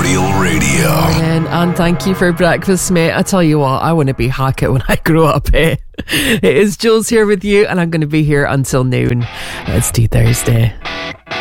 Cordial Radio. And thank you for breakfast, mate. I tell you what, I want to be Hackett when I grow up, eh? It is Jules here with you, and I'm going to be here until noon. It's Tea Thursday.